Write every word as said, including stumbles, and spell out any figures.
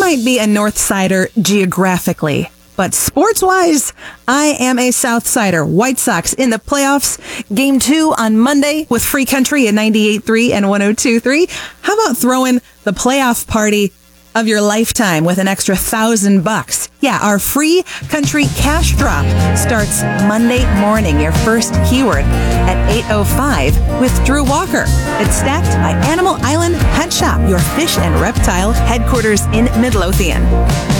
might be a North Sider geographically, but sports-wise, I am a South Sider. White Sox in the playoffs. Game two on Monday with Free Country at ninety-eight point three and one oh two point three. How about throwing the playoff party of your lifetime with an extra thousand bucks? Yeah, our Free Country Cash Drop starts Monday morning. Your first keyword at eight oh five with Drew Walker. It's stacked by Animal Island Pet Shop, your fish and reptile headquarters in Midlothian.